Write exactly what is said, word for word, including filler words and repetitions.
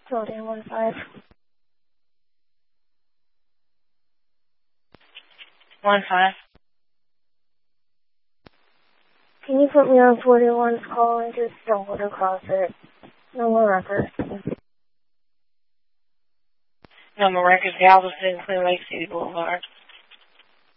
Building one five. One five. Can you put me on forty-one's call and just stumbled across it? No more records. No more records, Galveston, Clear Lake City Boulevard.